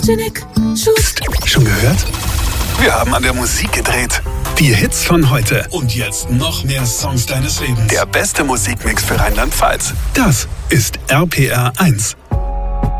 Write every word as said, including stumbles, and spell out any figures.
Genick, Schust. Schon gehört? Wir haben an der Musik gedreht. Die Hits von heute. Und jetzt noch mehr Songs deines Lebens. Der beste Musikmix für Rheinland-Pfalz. Das ist R P R eins.